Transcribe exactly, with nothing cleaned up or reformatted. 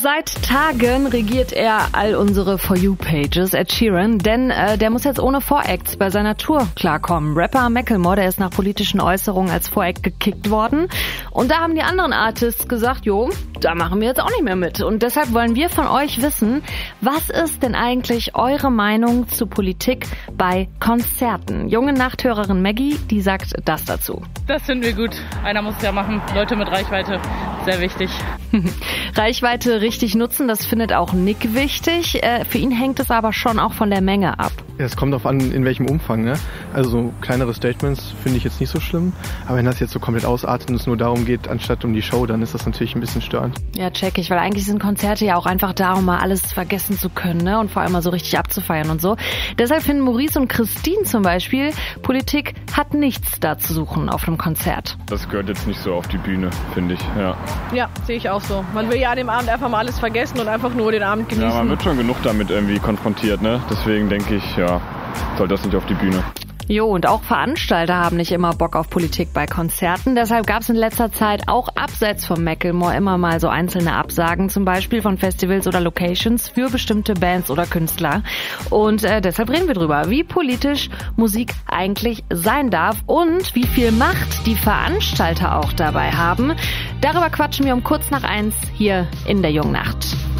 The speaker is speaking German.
Seit Tagen regiert er all unsere For You-Pages, Ed Sheeran, denn äh, der muss jetzt ohne Voracts bei seiner Tour klarkommen. Rapper Macklemore, der ist nach politischen Äußerungen als Voract gekickt worden. Und da haben die anderen Artists gesagt, jo, da machen wir jetzt auch nicht mehr mit. Und deshalb wollen wir von euch wissen, was ist denn eigentlich eure Meinung zu Politik bei Konzerten? Junge Nachthörerin Maggie, die sagt das dazu. Das finden wir gut. Einer muss es ja machen. Leute mit Reichweite, sehr wichtig. Reichweite richtig nutzen, das findet auch Nick wichtig. Äh, für ihn hängt es aber schon auch von der Menge ab. Ja, es kommt darauf an, in welchem Umfang, ne? Also so kleinere Statements finde ich jetzt nicht so schlimm. Aber wenn das jetzt so komplett ausartet und es nur darum geht, anstatt um die Show, dann ist das natürlich ein bisschen störend. Ja, check ich, weil eigentlich sind Konzerte ja auch einfach da, um mal alles vergessen zu können, ne? Und vor allem mal so richtig abzufeiern und so. Deshalb finden Maurice und Christine zum Beispiel, Politik hat nichts da zu suchen auf einem Konzert. Das gehört jetzt nicht so auf die Bühne, finde ich, ja. Ja, sehe ich auch so. Man will ja an dem Abend einfach mal alles vergessen und einfach nur den Abend genießen. Ja, man wird schon genug damit irgendwie konfrontiert, ne? Deswegen denke ich, ja, soll das nicht auf die Bühne. Jo, und auch Veranstalter haben nicht immer Bock auf Politik bei Konzerten. Deshalb gab es in letzter Zeit auch abseits von Macklemore immer mal so einzelne Absagen, zum Beispiel von Festivals oder Locations für bestimmte Bands oder Künstler. Und äh, deshalb reden wir drüber, wie politisch Musik eigentlich sein darf und wie viel Macht die Veranstalter auch dabei haben. Darüber quatschen wir um kurz nach eins hier in der Jungen Nacht.